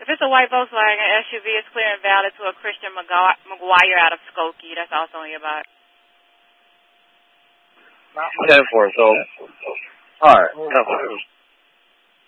If it's a white Volkswagen SUV, it's clear and valid to a Christian McGuire out of Skokie. That's also on your box. 10-4, so, alright,